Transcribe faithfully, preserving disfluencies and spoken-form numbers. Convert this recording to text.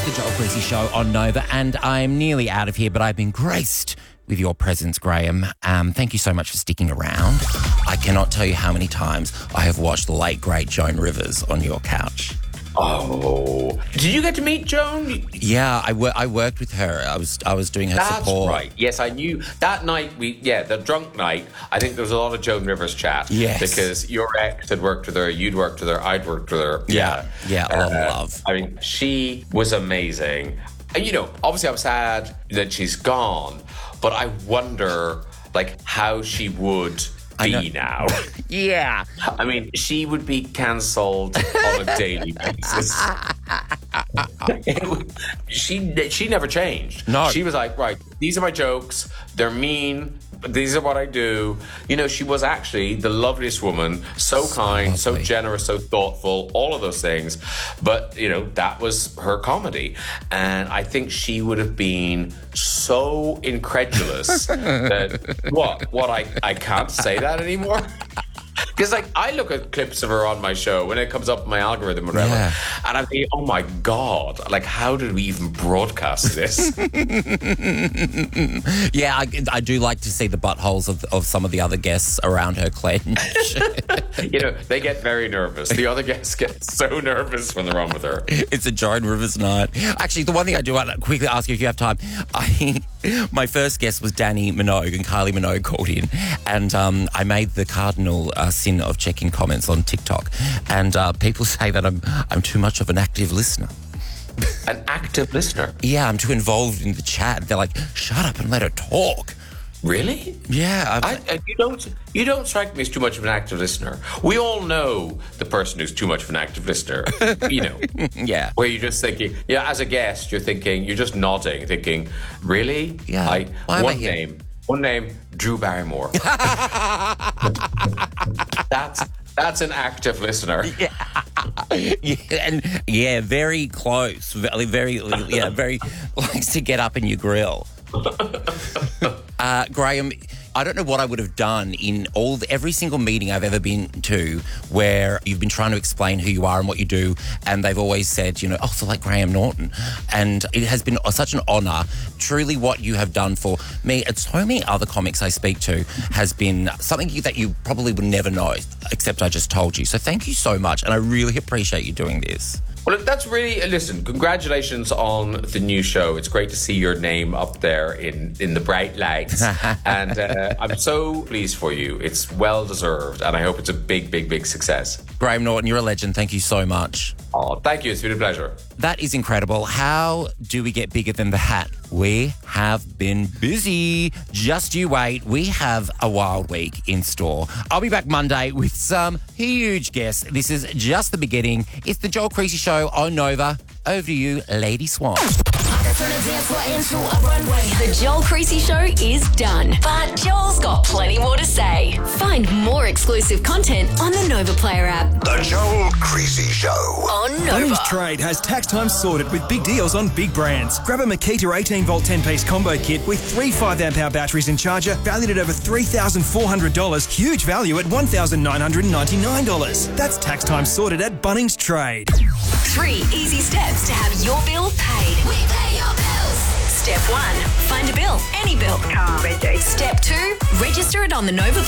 the Joel Creasy Show on Nova, and I'm nearly out of here, but I've been graced with your presence, Graham. Um, thank you so much for sticking around. I cannot tell you how many times I have watched the late, great Joan Rivers on your couch. Oh, did you get to meet Joan? Yeah, I, wor- I worked with her. I was I was doing her That's support. right. Yes, I knew that night. We yeah, the drunk night. I think there was a lot of Joan Rivers chat. Yes, because your ex had worked with her, you'd worked with her, I'd worked with her. Yeah, yeah, a lot uh, of love. I mean, she was amazing. And you know, obviously, I'm sad that she's gone, but I wonder, like, how she would be now. Yeah. I mean, she would be cancelled on a daily basis. she she never changed. No. She was like, right, these are my jokes. They're mean. But these are what I do. You know, she was actually the loveliest woman. So, so kind, lovely. So generous, so thoughtful, all of those things. But, you know, that was her comedy. And I think she would have been so incredulous that, what, what, I, I can't say that anymore? Because, like, I look at clips of her on my show when it comes up in my algorithm or whatever, yeah. and I'm thinking, oh my God, like, how did we even broadcast this? Yeah, I, I do like to see the buttholes of, of some of the other guests around her clench. You know, they get very nervous. The other guests get so nervous when they're on with her. It's a Joan Rivers night. Actually, the one thing I do want to quickly ask you if you have time, I, my first guest was Danny Minogue, and Kylie Minogue called in, and um, I made the cardinal uh, sin of checking comments on TikTok, and uh, people say that I'm I'm too much of an active listener. An active listener? Yeah, I'm too involved in the chat. They're like, shut up and let her talk. Really? Yeah. I, I, you don't you don't strike me as too much of an active listener. We all know the person who's too much of an active listener. You know. Yeah. Where you're just thinking, yeah, as a guest, you're thinking, you're just nodding, thinking, really? Yeah. I, Why one am I here? name. One name, Drew Barrymore. that's that's an active listener. Yeah. Yeah, and yeah, very close. Very, very, yeah, very likes to get up in your grill. Uh, Graham, I don't know what I would have done in all the, every single meeting I've ever been to where you've been trying to explain who you are and what you do, and they've always said, you know, oh, so like Graham Norton. And it has been such an honour. Truly what you have done for me and so many other comics I speak to has been something that you probably would never know, except I just told you. So thank you so much, and I really appreciate you doing this. Well, that's really, listen, congratulations on the new show. It's great to see your name up there in, in the bright lights. And uh, I'm so pleased for you. It's well deserved. And I hope it's a big, big, big success. Graham Norton, you're a legend. Thank you so much. Oh, thank you. It's been a pleasure. That is incredible. How do we get bigger than that? We have been busy. Just you wait. We have a wild week in store. I'll be back Monday with some huge guests. This is just the beginning. It's the Joel Creasy Show on Nova. Over to you, Lady Swan. The Joel Creasy Show is done, but Joel's got plenty more to say. Find more exclusive content on the Nova Player app. The Joel Creasy Show on Nova. Bunnings Trade has tax time sorted with big deals on big brands. Grab a Makita eighteen volt ten piece combo kit with three five amp hour batteries and charger valued at over three thousand four hundred dollars. Huge value at one thousand nine hundred ninety-nine dollars. That's tax time sorted at Bunnings Trade. Three easy steps to have your bill paid. We pay your bills. Step one, find a bill, any bill. Car, reg. Step two, register it on the Nova